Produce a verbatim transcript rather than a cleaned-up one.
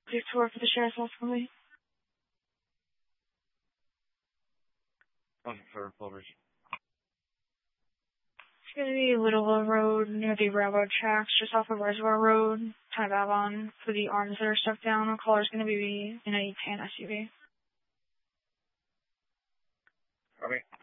Victoria for the sheriff's office. Looking for reporters. It's going to be Littleville Road near the railroad tracks, just off of Reservoir Road, kind of out on for the arms that are stuck down. The caller's going to be in a tan S U V. Okay.